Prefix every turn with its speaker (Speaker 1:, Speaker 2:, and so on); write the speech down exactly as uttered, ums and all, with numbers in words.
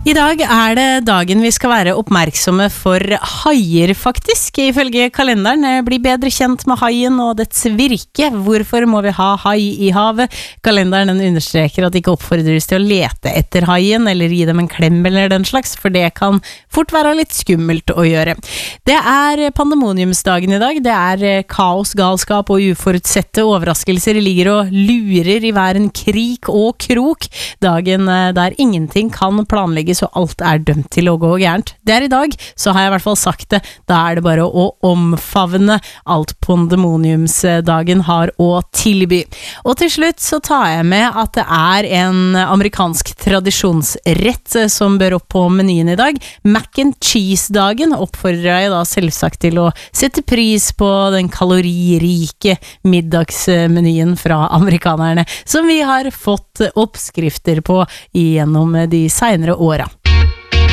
Speaker 1: I dag er det dagen vi skal være oppmerksomme for haier faktisk. Ifølge kalenderen bli bedre kjent med haien og dets virke. Hvorfor må vi ha hai i havet? Kalenderen den understreker at det ikke oppfordres til å lete etter haien eller gi dem en klem eller den slags, for det kan fort være litt skummelt å gjøre. Det er pandemoniumsdagen i dag. Det er kaos, galskap og uforutsette overraskelser ligger og lurer i hver en krik og krok. Dagen der ingenting kan planlegges så alt er dømt til å gå gærent. Det er i dag, så har jeg i hvert fall sagt det. Da er det bare å omfavne alt pandemoniumsdagen har å tilby. Og til slutt så tar jeg med at det er en amerikansk tradisjonsrett som bør opp på menyen i dag. Mac and cheese-dagen oppfordrer jeg da selvsagt til å sette pris på den kaloririke middagsmenyen fra amerikanerne, som vi har fått oppskrifter på gjennom de senere årene.